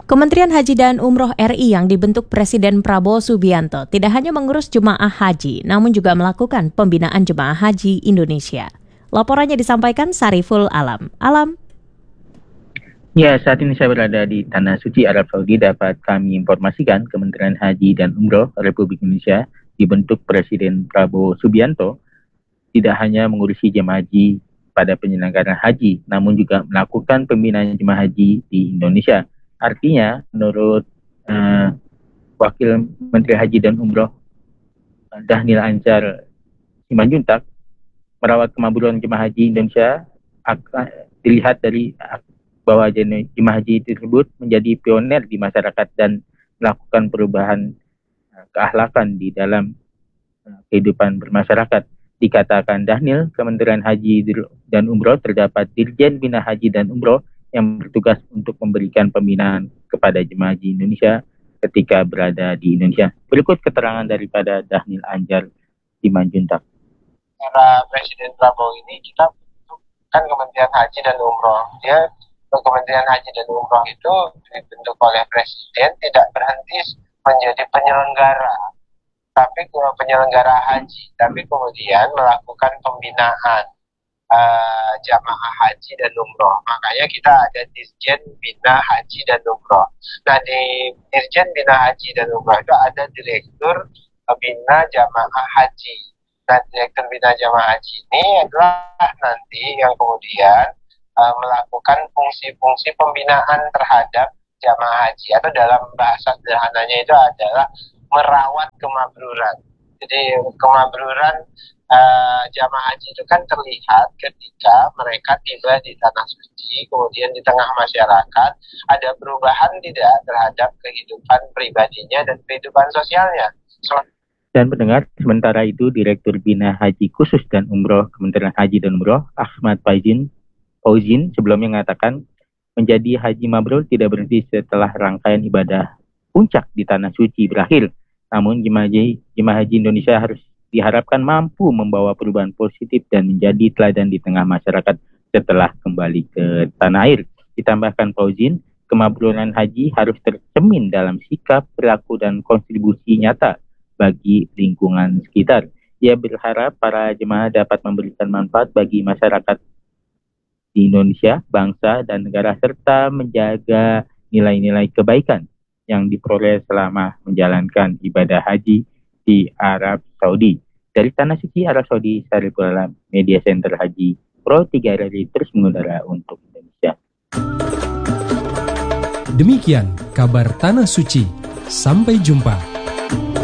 Kementerian Haji dan Umroh RI yang dibentuk Presiden Prabowo Subianto tidak hanya mengurus jemaah haji, namun juga melakukan pembinaan jemaah haji Indonesia. Laporannya disampaikan Sariful Alam. Alam. Ya, saat ini saya berada di Tanah Suci Arab Saudi. Dapat kami informasikan Kementerian Haji dan Umroh Republik Indonesia dibentuk Presiden Prabowo Subianto tidak hanya mengurusi jemaah haji pada penyelenggaraan haji, namun juga melakukan pembinaan jemaah haji di Indonesia. Artinya, menurut Wakil Menteri Haji dan Umroh Dhanil Anzar Simanjuntak, merawat kemakburan jemaah haji Indonesia akan dilihat dari bahwa jemaah haji tersebut menjadi pioner di masyarakat dan melakukan perubahan keakhlakan di dalam kehidupan bermasyarakat. Dikatakan Dhanil, Kementerian Haji dan Umroh terdapat Dirjen Bina Haji dan Umroh yang bertugas untuk memberikan pembinaan kepada jemaah haji Indonesia ketika berada di Indonesia. Berikut keterangan daripada Dhanil Anzar Simanjuntak. Era Presiden Prabowo ini kita kan Kementerian Haji dan Umroh. Kementerian Haji dan Umroh itu dibentuk oleh Presiden tidak berhenti menjadi penyelenggara, tapi penyelenggara haji, tapi kemudian melakukan pembinaan jamaah haji dan umroh. Makanya kita ada Dirjen Bina Haji dan Umroh. Nah, di Dirjen Bina Haji dan Umroh itu ada Direktur Bina Jamaah Haji. Nah, Direktur Bina Jamaah Haji ini adalah nanti yang kemudian melakukan fungsi-fungsi pembinaan terhadap jamaah haji, atau dalam bahasa sederhananya itu adalah merawat kemakburan. Jadi kemakburan jamaah haji itu kan terlihat ketika mereka tiba di Tanah Suci, kemudian di tengah masyarakat ada perubahan tidak terhadap kehidupan pribadinya dan kehidupan sosialnya. Dan pendengar, sementara itu Direktur Bina Haji Khusus dan Umroh Kementerian Haji dan Umroh Ahmad Fauzin sebelumnya mengatakan menjadi haji mabrur tidak berhenti setelah rangkaian ibadah puncak di Tanah Suci berakhir. Namun jemaah haji Indonesia harus diharapkan mampu membawa perubahan positif dan menjadi teladan di tengah masyarakat setelah kembali ke tanah air. Ditambahkan Fauzin, kemakburan haji harus tercermin dalam sikap, perilaku, dan kontribusi nyata bagi lingkungan sekitar. Ia berharap para jemaah dapat memberikan manfaat bagi masyarakat di Indonesia, bangsa, dan negara, serta menjaga nilai-nilai kebaikan yang diperoleh selama menjalankan ibadah haji di Arab Saudi. Dari Tanah Suci Arab Saudi, Sariful Alam, Media Center Haji Pro 3 RRI terus mengudara untuk Indonesia. Demikian kabar Tanah Suci. Sampai jumpa.